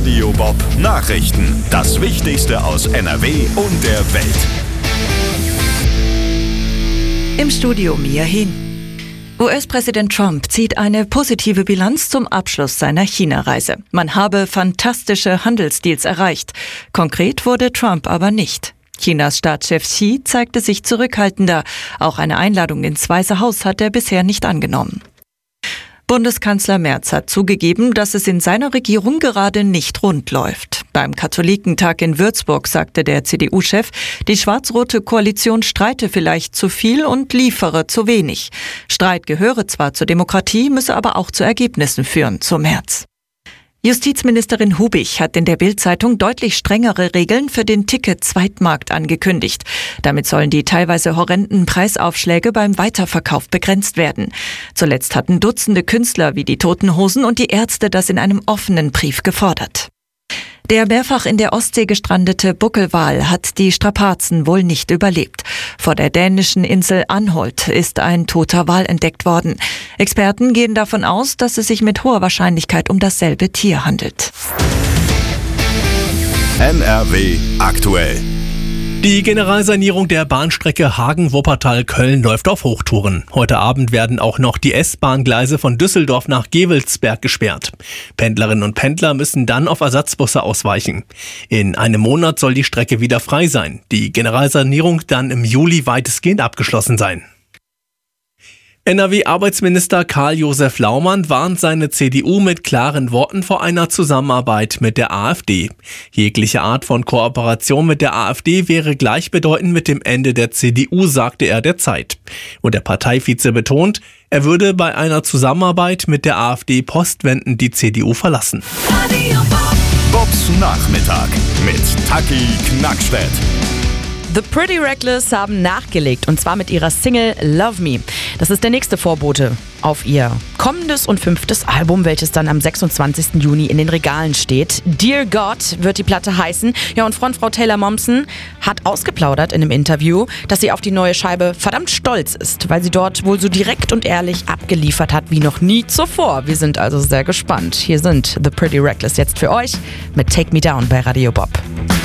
Radio Bob Nachrichten. Das Wichtigste aus NRW und der Welt. Im Studio Mia Hin. US-Präsident Trump zieht eine positive Bilanz zum Abschluss seiner China-Reise. Man habe fantastische Handelsdeals erreicht. Konkret wurde Trump aber nicht. Chinas Staatschef Xi zeigte sich zurückhaltender. Auch eine Einladung ins Weiße Haus hat er bisher nicht angenommen. Bundeskanzler Merz hat zugegeben, dass es in seiner Regierung gerade nicht rund läuft. Beim Katholikentag in Würzburg sagte der CDU-Chef, die schwarz-rote Koalition streite vielleicht zu viel und liefere zu wenig. Streit gehöre zwar zur Demokratie, müsse aber auch zu Ergebnissen führen, so Merz. Justizministerin Hubich hat in der Bild-Zeitung deutlich strengere Regeln für den Ticket-Zweitmarkt angekündigt. Damit sollen die teilweise horrenden Preisaufschläge beim Weiterverkauf begrenzt werden. Zuletzt hatten Dutzende Künstler wie die Toten Hosen und die Ärzte das in einem offenen Brief gefordert. Der mehrfach in der Ostsee gestrandete Buckelwal hat die Strapazen wohl nicht überlebt. Vor der dänischen Insel Anholt ist ein toter Wal entdeckt worden. Experten gehen davon aus, dass es sich mit hoher Wahrscheinlichkeit um dasselbe Tier handelt. NRW aktuell. Die Generalsanierung der Bahnstrecke Hagen-Wuppertal-Köln läuft auf Hochtouren. Heute Abend werden auch noch die S-Bahn-Gleise von Düsseldorf nach Gevelsberg gesperrt. Pendlerinnen und Pendler müssen dann auf Ersatzbusse ausweichen. In einem Monat soll die Strecke wieder frei sein. Die Generalsanierung dann im Juli weitestgehend abgeschlossen sein. NRW-Arbeitsminister Karl-Josef Laumann warnt seine CDU mit klaren Worten vor einer Zusammenarbeit mit der AfD. Jegliche Art von Kooperation mit der AfD wäre gleichbedeutend mit dem Ende der CDU, sagte er der Zeit. Und der Parteivize betont, er würde bei einer Zusammenarbeit mit der AfD postwendend die CDU verlassen. Bobs Nachmittag mit Taki Knackstedt. The Pretty Reckless haben nachgelegt, und zwar mit ihrer Single Love Me. Das ist der nächste Vorbote auf ihr kommendes und 5. Album, welches dann am 26. Juni in den Regalen steht. Dear God wird die Platte heißen. Ja, und Frontfrau Taylor Momsen hat ausgeplaudert in einem Interview, dass sie auf die neue Scheibe verdammt stolz ist, weil sie dort wohl so direkt und ehrlich abgeliefert hat wie noch nie zuvor. Wir sind also sehr gespannt. Hier sind The Pretty Reckless jetzt für euch mit Take Me Down bei Radio Bob.